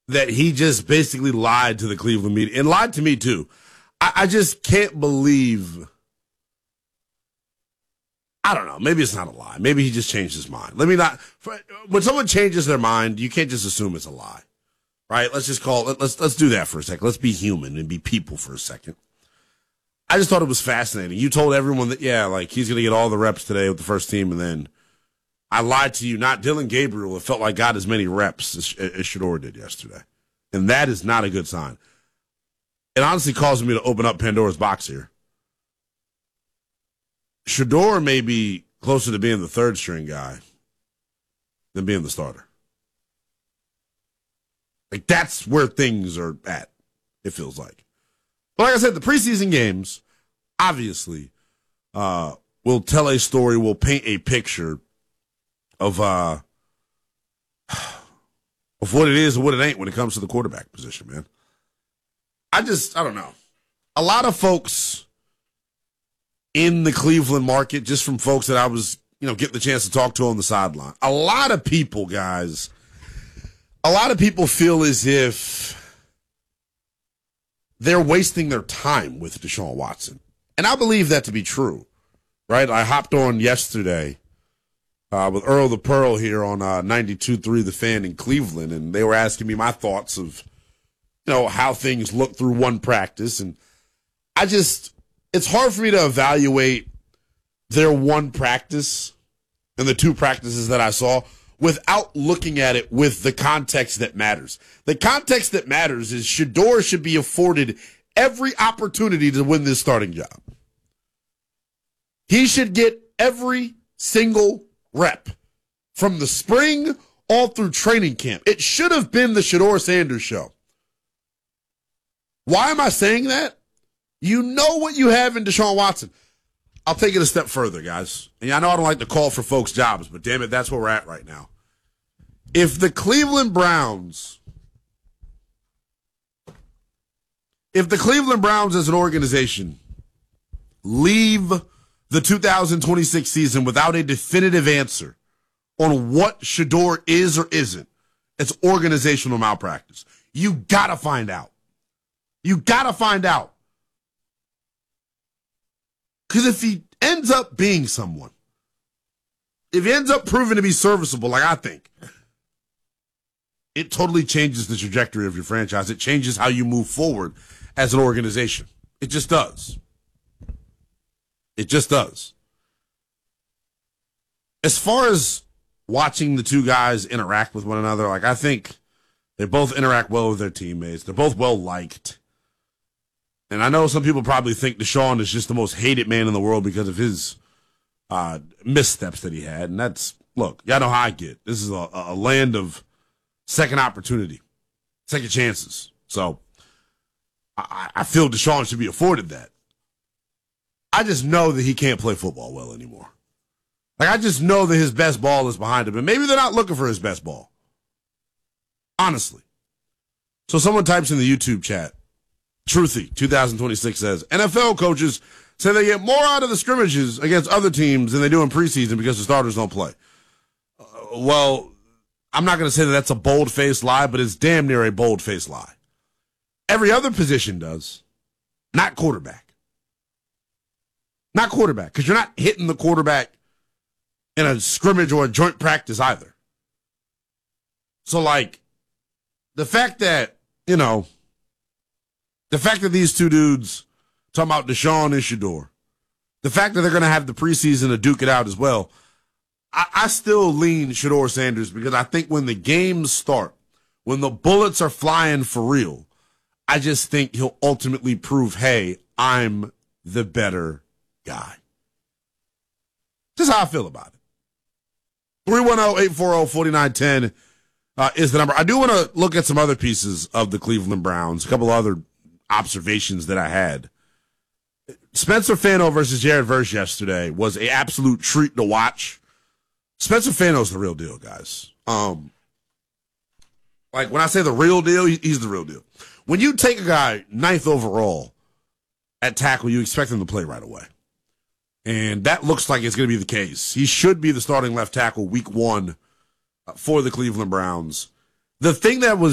that he just basically lied to the Cleveland media and lied to me too. I just can't believe. I don't know. Maybe it's not a lie. Maybe he just changed his mind. Let me not. When someone changes their mind, you can't just assume it's a lie, right? Let's just call it. Let's do that for a second. Let's be human and be people for a second. I just thought it was fascinating. You told everyone that, yeah, like he's going to get all the reps today with the first team, and then I lied to you. Not Dylan Gabriel. It felt like got as many reps as Shedeur did yesterday, and that is not a good sign. It honestly causes me to open up Pandora's box here. Shedeur may be closer to being the third string guy than being the starter. Like, that's where things are at, it feels like. But like I said, the preseason games, obviously, will tell a story, will paint a picture of what it is and what it ain't when it comes to the quarterback position, man. I don't know. A lot of folks in the Cleveland market, just from folks that I was, getting the chance to talk to on the sideline. A lot of people, guys, feel as if they're wasting their time with Deshaun Watson. And I believe that to be true, right? I hopped on yesterday with Earl the Pearl here on 92.3 The Fan in Cleveland, and they were asking me my thoughts of, how things look through one practice. And it's hard for me to evaluate their one practice and the two practices that I saw without looking at it with the context that matters. The context that matters is Shedeur should be afforded every opportunity to win this starting job. He should get every single rep from the spring all through training camp. It should have been the Shedeur Sanders show. Why am I saying that? You know what you have in Deshaun Watson. I'll take it a step further, guys. And I know I don't like to call for folks' jobs, but damn it, that's where we're at right now. If the Cleveland Browns as an organization leave the 2026 season without a definitive answer on what Shedeur is or isn't, it's organizational malpractice. You gotta find out. You gotta find out. Because if he ends up being someone, if he ends up proving to be serviceable, like I think, it totally changes the trajectory of your franchise. It changes how you move forward as an organization. It just does. It just does. As far as watching the two guys interact with one another, like I think they both interact well with their teammates. They're both well liked. And I know some people probably think Deshaun is just the most hated man in the world because of his missteps that he had. And look, y'all know how I get. This is a land of second opportunity, second chances. So I feel Deshaun should be afforded that. I just know that he can't play football well anymore. Like, I just know that his best ball is behind him. And maybe they're not looking for his best ball. Honestly. So someone types in the YouTube chat, Truthy 2026 says, NFL coaches say they get more out of the scrimmages against other teams than they do in preseason because the starters don't play. Well, I'm not going to say that that's a bold-faced lie, but it's damn near a bold-faced lie. Every other position does. Not quarterback. Not quarterback, because you're not hitting the quarterback in a scrimmage or a joint practice either. So, like, the fact that these two dudes, talking about Deshaun and Shedeur, the fact that they're going to have the preseason to duke it out as well, I still lean Shedeur Sanders because I think when the games start, when the bullets are flying for real, I just think he'll ultimately prove, hey, I'm the better guy. Just how I feel about it. 310-840-4910 is the number. I do want to look at some other pieces of the Cleveland Browns, a couple other observations that I had. Spencer Fano versus Jared Verse yesterday was an absolute treat to watch. Spencer Fano's the real deal, guys. Like, when I say the real deal, he's the real deal. When you take a guy 9th overall at tackle, you expect him to play right away. And that looks like it's going to be the case. He should be the starting left tackle week 1 for the Cleveland Browns. The thing that was